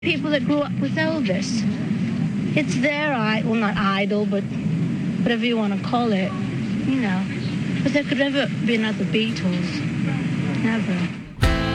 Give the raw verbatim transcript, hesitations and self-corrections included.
People that grew up with Elvis. It's their idol, well, not idol, but whatever you want to call it, you know. But there could never be another Beatles. Never.